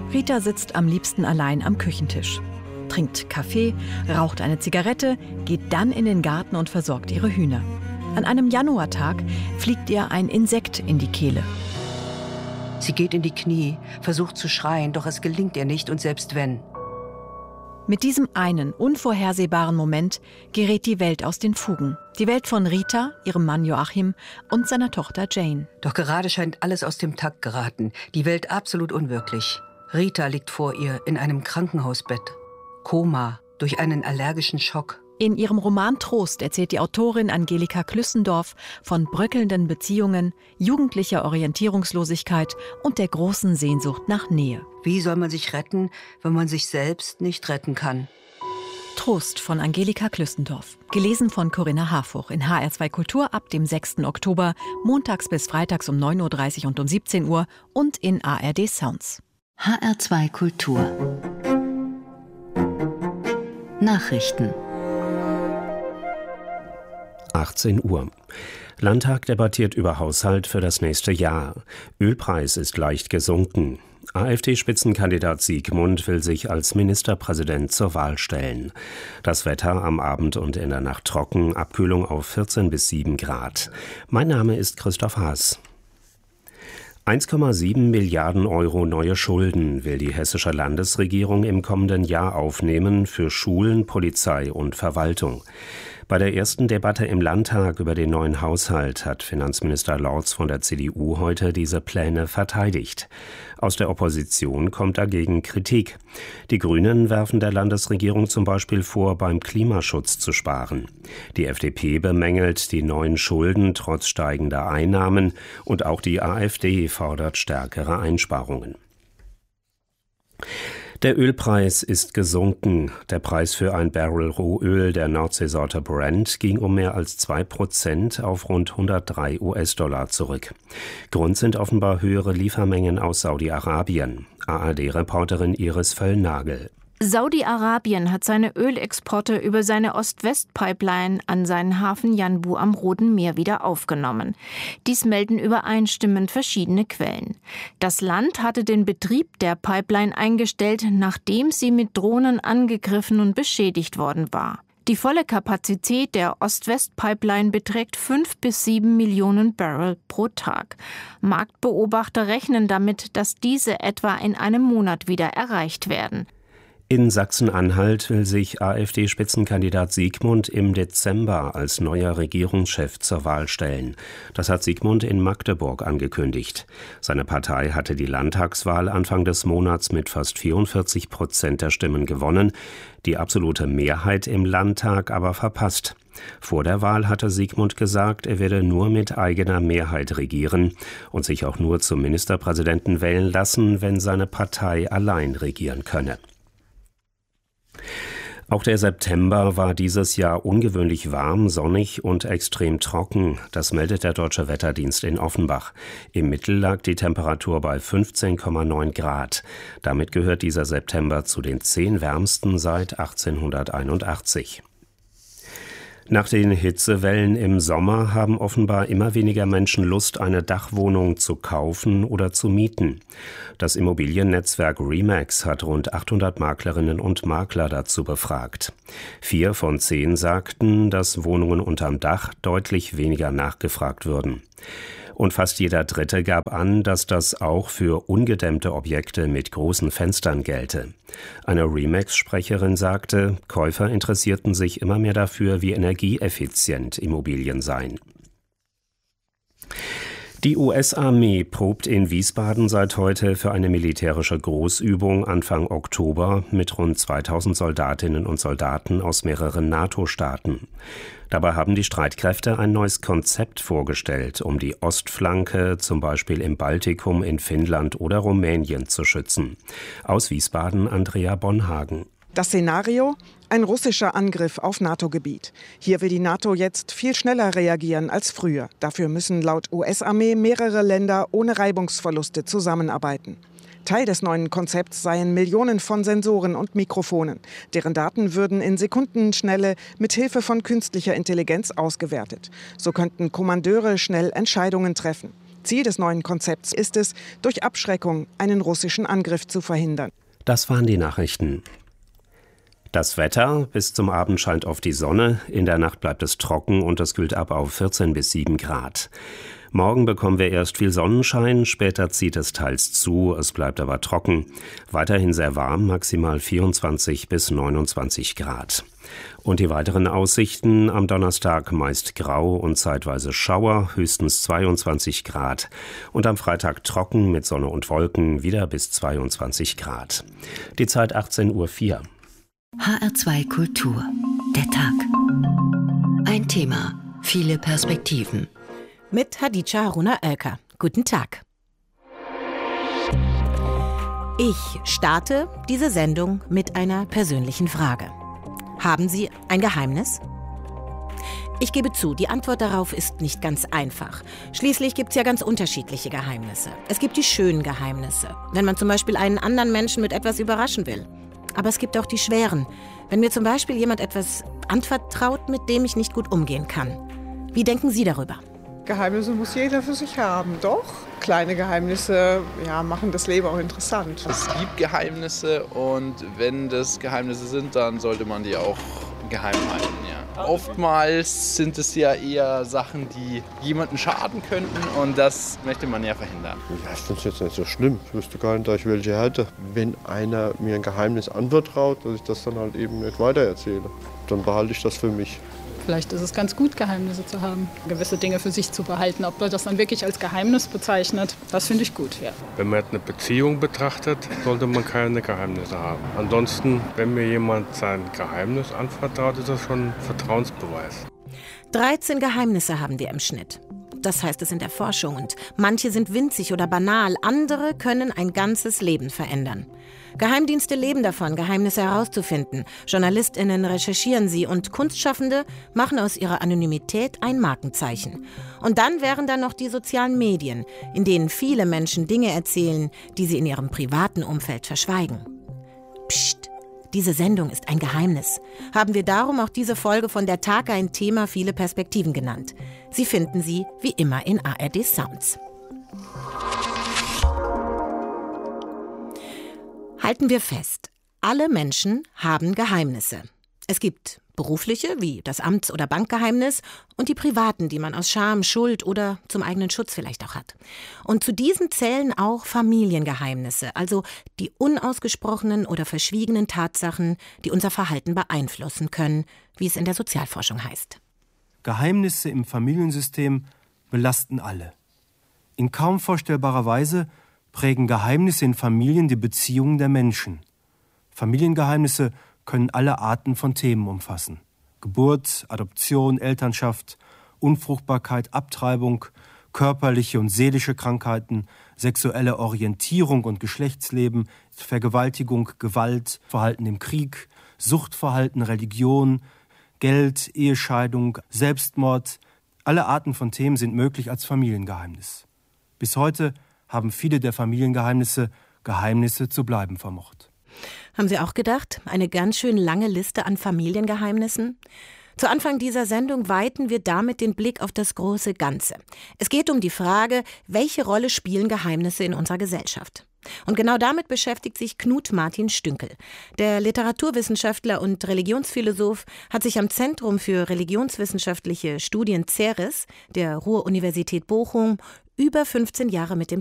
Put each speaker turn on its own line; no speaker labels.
Rita sitzt am liebsten allein am Küchentisch, trinkt Kaffee, raucht eine Zigarette, geht dann in den Garten und versorgt ihre Hühner. An einem Januartag fliegt ihr ein Insekt in die Kehle.
Sie geht in die Knie, versucht zu schreien, doch es gelingt ihr nicht und selbst wenn.
Mit diesem einen unvorhersehbaren Moment gerät die Welt aus den Fugen. Die Welt von Rita, ihrem Mann Joachim und seiner Tochter Jane.
Doch gerade scheint alles aus dem Takt geraten. Die Welt absolut unwirklich. Rita liegt vor ihr in einem Krankenhausbett. Koma durch einen allergischen Schock.
In ihrem Roman Trost erzählt die Autorin Angelika Klüssendorf von bröckelnden Beziehungen, jugendlicher Orientierungslosigkeit und der großen Sehnsucht nach Nähe.
Wie soll man sich retten, wenn man sich selbst nicht retten kann?
Trost von Angelika Klüssendorf. Gelesen von Corinna Harfuch in HR2 Kultur ab dem 6. Oktober, montags bis freitags um 9.30 Uhr und um 17 Uhr und in ARD Sounds.
HR2 Kultur. Nachrichten.
18 Uhr. Landtag debattiert über Haushalt für das nächste Jahr. Ölpreis ist leicht gesunken. AfD-Spitzenkandidat Siegmund will sich als Ministerpräsident zur Wahl stellen. Das Wetter am Abend und in der Nacht trocken, Abkühlung auf 14 bis 7 Grad. Mein Name ist Christoph Haas. 1,7 Milliarden Euro neue Schulden will die hessische Landesregierung im kommenden Jahr aufnehmen für Schulen, Polizei und Verwaltung. Bei der ersten Debatte im Landtag über den neuen Haushalt hat Finanzminister Lorz von der CDU heute diese Pläne verteidigt. Aus der Opposition kommt dagegen Kritik. Die Grünen werfen der Landesregierung zum Beispiel vor, beim Klimaschutz zu sparen. Die FDP bemängelt die neuen Schulden trotz steigender Einnahmen und auch die AfD fordert stärkere Einsparungen. Der Ölpreis ist gesunken. Der Preis für ein Barrel Rohöl der Nordseesorte Brent ging um mehr als 2% auf rund 103 US-Dollar zurück. Grund sind offenbar höhere Liefermengen aus Saudi-Arabien. ARD-Reporterin Iris Völlnagel.
Saudi-Arabien hat seine Ölexporte über seine Ost-West-Pipeline an seinen Hafen Yanbu am Roten Meer wieder aufgenommen. Dies melden übereinstimmend verschiedene Quellen. Das Land hatte den Betrieb der Pipeline eingestellt, nachdem sie mit Drohnen angegriffen und beschädigt worden war. Die volle Kapazität der Ost-West-Pipeline beträgt 5 bis 7 Millionen Barrel pro Tag. Marktbeobachter rechnen damit, dass diese etwa in einem Monat wieder erreicht werden.
In Sachsen-Anhalt will sich AfD-Spitzenkandidat Siegmund im Dezember als neuer Regierungschef zur Wahl stellen. Das hat Siegmund in Magdeburg angekündigt. Seine Partei hatte die Landtagswahl Anfang des Monats mit fast 44% der Stimmen gewonnen, die absolute Mehrheit im Landtag aber verpasst. Vor der Wahl hatte Siegmund gesagt, er werde nur mit eigener Mehrheit regieren und sich auch nur zum Ministerpräsidenten wählen lassen, wenn seine Partei allein regieren könne. Auch der September war dieses Jahr ungewöhnlich warm, sonnig und extrem trocken. Das meldet der Deutsche Wetterdienst in Offenbach. Im Mittel lag die Temperatur bei 15,9 Grad. Damit gehört dieser September zu den 10 wärmsten seit 1881. Nach den Hitzewellen im Sommer haben offenbar immer weniger Menschen Lust, eine Dachwohnung zu kaufen oder zu mieten. Das Immobiliennetzwerk RE/MAX hat rund 800 Maklerinnen und Makler dazu befragt. 4 von 10 sagten, dass Wohnungen unterm Dach deutlich weniger nachgefragt würden. Und fast jeder Dritte gab an, dass das auch für ungedämmte Objekte mit großen Fenstern gelte. Eine RE/MAX-Sprecherin sagte, Käufer interessierten sich immer mehr dafür, wie energieeffizient Immobilien seien. Die US-Armee probt in Wiesbaden seit heute für eine militärische Großübung Anfang Oktober mit rund 2000 Soldatinnen und Soldaten aus mehreren NATO-Staaten. Dabei haben die Streitkräfte ein neues Konzept vorgestellt, um die Ostflanke, zum Beispiel im Baltikum, in Finnland oder Rumänien, zu schützen. Aus Wiesbaden Andrea Bonhagen.
Das Szenario? Ein russischer Angriff auf NATO-Gebiet. Hier will die NATO jetzt viel schneller reagieren als früher. Dafür müssen laut US-Armee mehrere Länder ohne Reibungsverluste zusammenarbeiten. Teil des neuen Konzepts seien Millionen von Sensoren und Mikrofonen. Deren Daten würden in Sekundenschnelle mit Hilfe von künstlicher Intelligenz ausgewertet. So könnten Kommandeure schnell Entscheidungen treffen. Ziel des neuen Konzepts ist es, durch Abschreckung einen russischen Angriff zu verhindern.
Das waren die Nachrichten. Das Wetter: bis zum Abend scheint oft die Sonne, in der Nacht bleibt es trocken und es kühlt ab auf 14 bis 7 Grad. Morgen bekommen wir erst viel Sonnenschein, später zieht es teils zu, es bleibt aber trocken. Weiterhin sehr warm, maximal 24 bis 29 Grad. Und die weiteren Aussichten: am Donnerstag meist grau und zeitweise Schauer, höchstens 22 Grad. Und am Freitag trocken mit Sonne und Wolken, wieder bis 22 Grad. Die Zeit 18:04 Uhr.
HR2 Kultur. Der Tag. Ein Thema, viele Perspektiven.
Mit Hadija Haruna Oelker. Guten Tag. Ich starte diese Sendung mit einer persönlichen Frage. Haben Sie ein Geheimnis? Ich gebe zu, die Antwort darauf ist nicht ganz einfach. Schließlich gibt es ja ganz unterschiedliche Geheimnisse. Es gibt die schönen Geheimnisse, wenn man zum Beispiel einen anderen Menschen mit etwas überraschen will. Aber es gibt auch die schweren, wenn mir zum Beispiel jemand etwas anvertraut, mit dem ich nicht gut umgehen kann. Wie denken Sie darüber?
Geheimnisse muss jeder für sich haben, doch. Kleine Geheimnisse machen das Leben auch interessant.
Es gibt Geheimnisse und wenn das Geheimnisse sind, dann sollte man die auch geheim halten. Ja. Oftmals sind es ja eher Sachen, die jemandem schaden könnten und das möchte man ja verhindern.
Ja, ich finde es jetzt nicht so schlimm. Ich wüsste gar nicht, dass ich welche hätte. Wenn einer mir ein Geheimnis anvertraut, dass ich das dann halt eben nicht weitererzähle, dann behalte ich das für mich.
Vielleicht ist es ganz gut, Geheimnisse zu haben, gewisse Dinge für sich zu behalten. Ob man das dann wirklich als Geheimnis bezeichnet, das finde ich gut, ja.
Wenn man eine Beziehung betrachtet, sollte man keine Geheimnisse haben. Ansonsten, wenn mir jemand sein Geheimnis anvertraut, ist das schon ein Vertrauensbeweis.
13 Geheimnisse haben wir im Schnitt. Das heißt es in der Forschung. Und manche sind winzig oder banal, andere können ein ganzes Leben verändern. Geheimdienste leben davon, Geheimnisse herauszufinden. JournalistInnen recherchieren sie und Kunstschaffende machen aus ihrer Anonymität ein Markenzeichen. Und dann wären da noch die sozialen Medien, in denen viele Menschen Dinge erzählen, die sie in ihrem privaten Umfeld verschweigen. Psst, diese Sendung ist ein Geheimnis. Haben wir darum auch diese Folge von Der Tag ein Thema, viele Perspektiven genannt. Sie finden sie wie immer in ARD Sounds. Halten wir fest, alle Menschen haben Geheimnisse. Es gibt berufliche, wie das Amts- oder Bankgeheimnis, und die privaten, die man aus Scham, Schuld oder zum eigenen Schutz vielleicht auch hat. Und zu diesen zählen auch Familiengeheimnisse, also die unausgesprochenen oder verschwiegenen Tatsachen, die unser Verhalten beeinflussen können, wie es in der Sozialforschung heißt.
Geheimnisse im Familiensystem belasten alle. In kaum vorstellbarer Weise prägen Geheimnisse in Familien die Beziehungen der Menschen. Familiengeheimnisse können alle Arten von Themen umfassen. Geburt, Adoption, Elternschaft, Unfruchtbarkeit, Abtreibung, körperliche und seelische Krankheiten, sexuelle Orientierung und Geschlechtsleben, Vergewaltigung, Gewalt, Verhalten im Krieg, Suchtverhalten, Religion, Geld, Ehescheidung, Selbstmord. Alle Arten von Themen sind möglich als Familiengeheimnis. Bis heute haben viele der Familiengeheimnisse Geheimnisse zu bleiben vermocht.
Haben Sie auch gedacht, eine ganz schön lange Liste an Familiengeheimnissen? Zu Anfang dieser Sendung weiten wir damit den Blick auf das große Ganze. Es geht um die Frage, welche Rolle spielen Geheimnisse in unserer Gesellschaft? Und genau damit beschäftigt sich Knut Martin Stünkel. Der Literaturwissenschaftler und Religionsphilosoph hat sich am Zentrum für religionswissenschaftliche Studien CERES der Ruhr-Universität Bochum über 15 Jahre mit dem